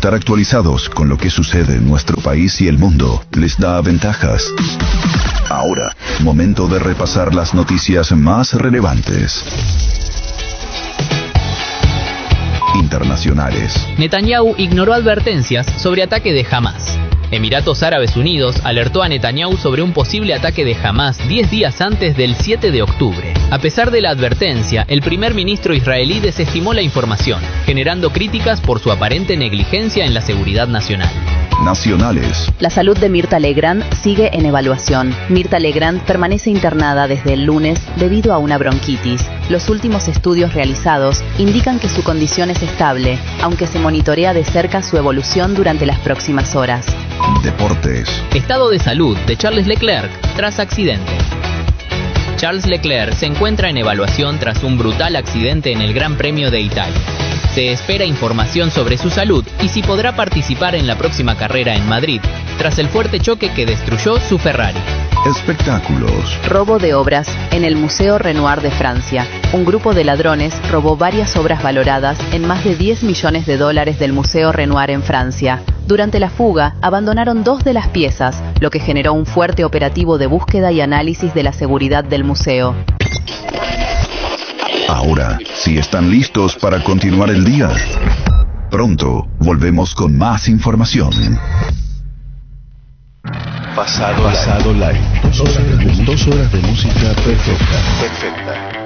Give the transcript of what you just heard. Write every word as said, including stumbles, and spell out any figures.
Estar actualizados con lo que sucede en nuestro país y el mundo les da ventajas. Ahora, momento de repasar las noticias más relevantes. Internacionales. Netanyahu ignoró advertencias sobre ataque de Hamas. Emiratos Árabes Unidos alertó a Netanyahu sobre un posible ataque de Hamas diez días antes del siete de octubre. A pesar de la advertencia, el primer ministro israelí desestimó la información, generando críticas por su aparente negligencia en la seguridad nacional. Nacionales. La salud de Mirta Legrand sigue en evaluación. Mirta Legrand permanece internada desde el lunes debido a una bronquitis. Los últimos estudios realizados indican que su condición es estable, aunque se monitorea de cerca su evolución durante las próximas horas. Deportes. Estado de salud de Charles Leclerc tras accidente. Charles Leclerc se encuentra en evaluación tras un brutal accidente en el Gran Premio de Italia. Se espera información sobre su salud y si podrá participar en la próxima carrera en Madrid, tras el fuerte choque que destruyó su Ferrari. Espectáculos. Robo de obras en el Museo Renoir de Francia. Un grupo de ladrones robó varias obras valoradas en más de diez millones de dólares del Museo Renoir en Francia. Durante la fuga, abandonaron dos de las piezas, lo que generó un fuerte operativo de búsqueda y análisis de la seguridad del museo. Ahora, si están listos para continuar el día, pronto volvemos con más información. Pasado, Pasado live. Dos horas de, dos horas de música perfecta. Perfecta.